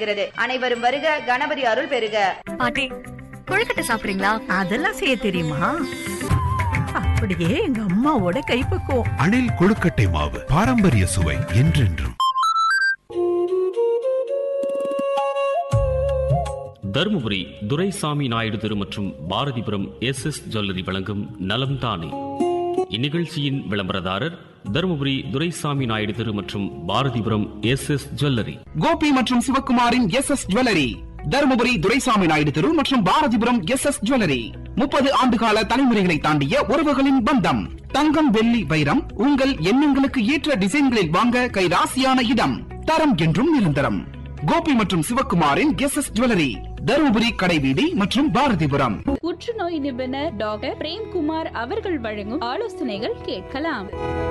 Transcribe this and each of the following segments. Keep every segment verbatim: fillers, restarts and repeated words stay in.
அனைவரும் வருக, கணபதி அருள் பெறுக. பாட்டி, கொழுக்கட்டை சாப்பிடுறீங்களா? அதெல்லாம் செய்ய தெரியுமா? அப்படியே எங்க அம்மாவோட கைப்பக்குவம். அணில் கொழுக்கட்டை மாவு, பாரம்பரிய சுவை என்றென்றும். தருமபுரி துரைசாமி நாயுடு தெரு மற்றும் பாரதிபுரம் எஸ் எஸ் ஜுவல்லரி வழங்கும் நலம் தானே. இந்நிகழ்ச்சியின் விளம்பரதாரர் தருமபுரி துரைசாமி நாயுடு தெரு மற்றும் Bharathipuram S S jewellery. Gopi மற்றும் சிவகுமாரின் S S jewellery, Dharmapuri Duraisamy Naidu தெரு மற்றும் பாரதிபுரம் எஸ் எஸ் ஜுவல்லரி. முப்பது ஆண்டுகால தலைமுறைகளை தாண்டிய உறவுகளின் பந்தம். தங்கம், வெள்ளி, வைரம் உங்கள் எண்ணங்களுக்கு ஏற்ற டிசைன்களில் வாங்க கைராசியான இடம். தரம் என்றும் நிரந்தரம். கோபி மற்றும் சிவகுமாரின் எஸ் எஸ் ஜுவல்லரி, தருமபுரி கடைவீதி மற்றும் பாரதிபுரம். புற்றுநோய் நிபுணர் டாக்டர் பிரேம்குமார் அவர்கள் வழங்கும் ஆலோசனைகள் கேட்கலாம்.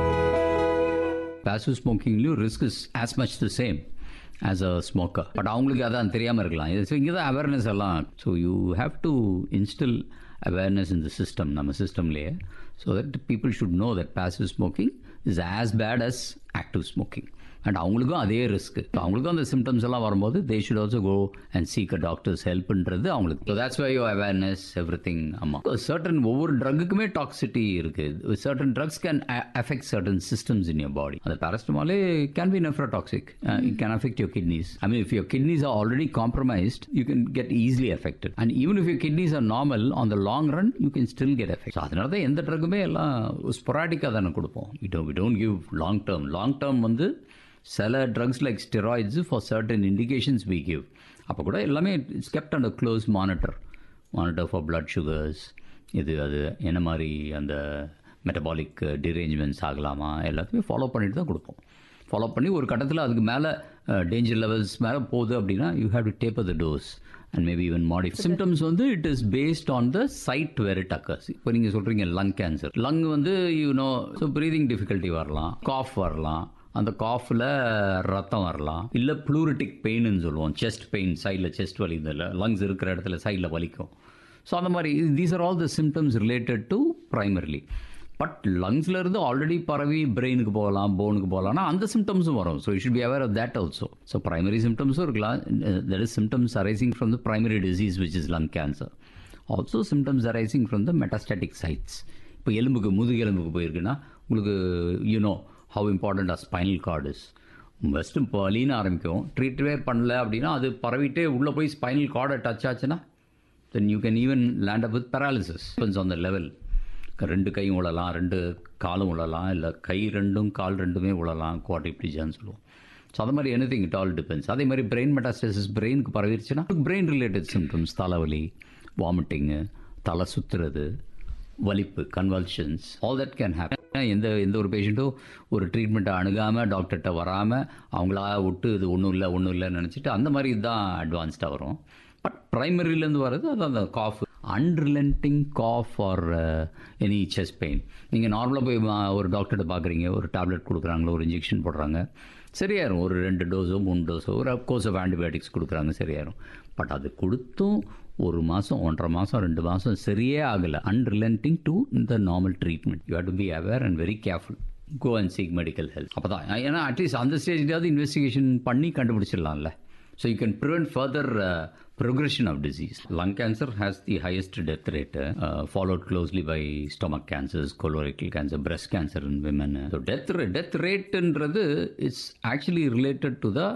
Passive smoking risk is as much the same as a smoker. But அவங்களுக்கு அதான் தெரியாம இருக்கலாம். ஸோ இங்கே தான் அவேர்னஸ் எல்லாம். So you have to இன்ஸ்டில் awareness in the system, நம்ம சிஸ்டம்லேயே. So that people should know that passive smoking is as bad as active smoking. And அவங்களுக்கும் அதே ரிஸ்க். அவங்களுக்கும் அந்த சிம்டம்ஸ் எல்லாம் வரும்போது they should also go and seek a doctors ஹெல்ப்ன்றது அவங்களுக்கு. So that's why you awareness every thing. ஆமாம், certain ஒவ்வொரு ட்ரக்குக்குமே toxicity இருக்குது. Certain drugs can affect certain systems in your body. அந்த பேரஸ்டமாலே can be nephrotoxic. It can affect your kidneys. I mean, if your kidneys are already compromised, you can get easily affected. And even if your kidneys R normal, on the long run you can still get affect. அதனால தான் எந்த ட்ரக்குமே எல்லாம் ஸ்பொராடிக்காக தானே கொடுப்போம். We don't we don't give long term. Long term வந்து சில drugs like steroids for certain indications we give. அப்போ கூட எல்லாமே it's kept under close monitor monitor for blood sugars. இது அது என்ன மாதிரி அந்த மெட்டபாலிக் டிரேஞ்ச்மெண்ட்ஸ் ஆகலாமா எல்லாத்தையுமே ஃபாலோ பண்ணிட்டு தான் கொடுப்போம். ஃபாலோ பண்ணி ஒரு கட்டத்தில் அதுக்கு மேலே டேஞ்சர் லெவல்ஸ் மேலே போகுது அப்படின்னா you have to taper the dose and maybe even modify. Symptoms வந்து it is based on the side where it occurs. இப்போ நீங்கள் சொல்கிறீங்க லங் கேன்சர். லங் வந்து யூனோ ஸோ ப்ரீதிங் டிஃபிகல்ட்டி வரலாம், காஃப் வரலாம், அந்த காஃபில் ரத்தம் வரலாம், இல்லை ப்ளூரிட்டிக் பெயின்னு சொல்லுவோம், செஸ்ட் பெயின், சைடில் செஸ்ட் வலி, இந்த லங்ஸ் இருக்கிற இடத்துல சைடில் வலிக்கும். ஸோ அந்த மாதிரி these are all the symptoms related to primarily. But லங்ஸ்லேருந்து already பரவி பிரெயினுக்கு போகலாம், போனுக்கு போகலாம்னா அந்த சிம்டம்ஸும் வரும். So you should be aware of that also. So primary சிம்டம்ஸும் இருக்கலாம். That is symptoms arising from the primary disease which is lung cancer. Also symptoms arising from the metastatic sides. இப்போ எலும்புக்கு, முதுகு எலும்புக்கு போயிருக்குன்னா உங்களுக்கு you know how important a spinal cord is. First வலின்னு ஆரம்பிக்கும், ட்ரீட்வே பண்ணல அப்படின்னா அது பரவிட்டே உள்ளே போய் ஸ்பைனல் கார்டை டச் ஆச்சுன்னா then you can even land up with paralysis. Depends on the level. ரெண்டு கையும் உழலாம், ரெண்டு காலும் உழலாம், இல்லை கை ரெண்டும் கால் ரெண்டுமே உழலாம், குவாட்ரிப்ளிஜியான்னு சொல்லுவோம். ஸோ அது மாதிரி any thing, it all depends. அதே மாதிரி பிரெயின் மெட்டாஸ்டசிஸ் பிரெயினுக்கு பரவிடுச்சுன்னா பிரெயின் ரிலேட்டட் சிம்டம்ஸ், தலைவலி, வாமிட்டிங்கு, தலை சுற்றுறது, வலிப்பு, கன்வல்ஷன்ஸ், ஆல் தட் கேன் ஹேப்பன். எந்த எந்த ஒரு பேஷண்ட்டும் ஒரு ட்ரீட்மெண்ட்டை அணுகாமல், டாக்டர்கிட்ட வராமல் அவங்களா விட்டு இது ஒன்றும் இல்லை ஒன்றும் இல்லைன்னு நினச்சிட்டு அந்த மாதிரி தான் அட்வான்ஸ்டாக வரும். பட் ப்ரைமரியிலேருந்து வர்றது அது அந்த cough, unrelenting cough or any chest pain. நீங்கள் நார்மலாக போய் ஒரு டாக்டர்கிட்ட பார்க்குறீங்க, ஒரு டேப்லெட் கொடுக்குறாங்களோ, ஒரு இன்ஜெக்ஷன் போடுறாங்க, சரியாயிரும். ஒரு ரெண்டு டோஸோ மூணு டோஸோ ஒரு கோர்ஸ் ஆஃப் ஆன்டிபயோட்டிக்ஸ் கொடுக்குறாங்க, சரியாயிரும். பட் அது கொடுத்தும் ஒரு மாதம், ஒன்றரை மாதம், ரெண்டு மாதம் சரியே ஆகலை. அன்ரிலண்டிங் டு இந்த normal treatment. You have to be aware and very careful. Go and seek medical help. அப்போ தான், ஏன்னா அட்லீஸ்ட் அந்த ஸ்டேஜ்லேயாவது இன்வெஸ்டிகேஷன் பண்ணி கண்டுபிடிச்சிடலாம்ல. So you can prevent further progression of disease. Lung cancer has the highest death rate, uh, followed closely by stomach cancers, colorectal cancer, breast cancer in women. So death rate, death rate என்றது is actually related to the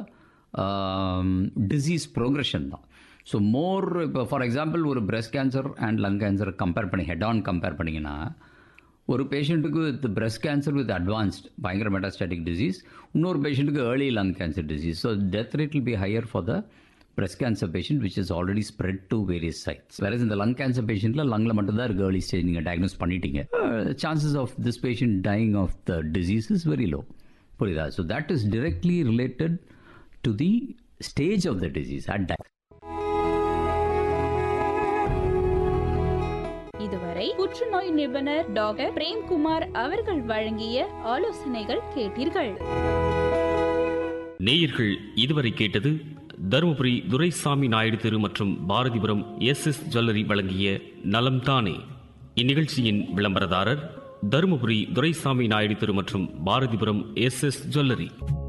um, disease progression தான். So more, இப்போ for example ஒரு breast cancer and lung cancer compare பண்ணி head on compare பண்ணிங்கன்னா, ஒரு பேஷண்ட்டுக்கு with breast cancer with advanced பயங்கர metastatic disease, இன்னொரு பேஷண்ட்டுக்கு early lung cancer disease. So death rate will be higher for the breast cancer patient which is already spread to various sites. Whereas in the lung cancer patientல லங்ல மட்டும் தான் இருக்கு, early stage நீங்க diagnose பண்ணிட்டீங்க, chances of this patient dying of the disease is very low. புரியுதா? So that is directly related to the stage of the disease at that. இதுவரை புற்றுநோய் நிபுணர் doctor Premkumar அவர்கள் வழங்கிய ஆலோசனைகள் கேட்டீர்கள். நேயர்கள் இதுவரை கேட்டது தருமபுரி துரைசாமி நாயுடு தெரு மற்றும் பாரதிபுரம் எஸ் எஸ் ஜுவல்லரி வழங்கிய நலம் தானே. இந்நிகழ்ச்சியின் விளம்பரதாரர் தருமபுரி துரைசாமி நாயுடு தெரு மற்றும் பாரதிபுரம் எஸ் எஸ் ஜுவல்லரி.